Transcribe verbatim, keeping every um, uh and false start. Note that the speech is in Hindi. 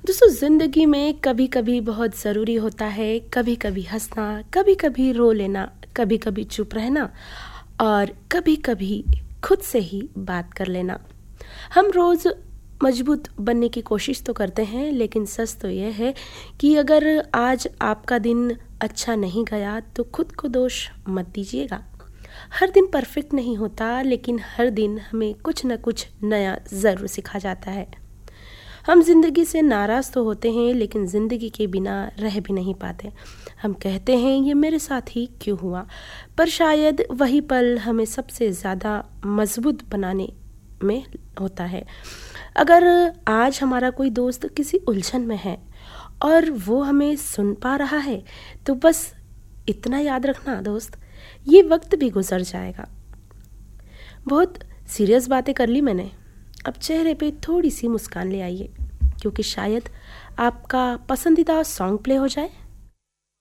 दोस्तों, ज़िंदगी में कभी कभी बहुत ज़रूरी होता है, कभी कभी हंसना, कभी कभी रो लेना, कभी कभी चुप रहना और कभी कभी खुद से ही बात कर लेना। हम रोज़ मजबूत बनने की कोशिश तो करते हैं, लेकिन सच तो यह है कि अगर आज आपका दिन अच्छा नहीं गया तो खुद को दोष मत दीजिएगा। हर दिन परफेक्ट नहीं होता, लेकिन हर दिन हमें कुछ न कुछ नया ज़रूर सिखा जाता है। हम जिंदगी से नाराज़ तो होते हैं, लेकिन ज़िंदगी के बिना रह भी नहीं पाते। हम कहते हैं ये मेरे साथ ही क्यों हुआ, पर शायद वही पल हमें सबसे ज़्यादा मजबूत बनाने में होता है। अगर आज हमारा कोई दोस्त किसी उलझन में है और वो हमें सुन पा रहा है, तो बस इतना याद रखना दोस्त, ये वक्त भी गुजर जाएगा। बहुत सीरियस बातें कर ली मैंने, अब चेहरे पे थोड़ी सी मुस्कान ले आइए, क्योंकि शायद आपका पसंदीदा सॉन्ग प्ले हो जाए।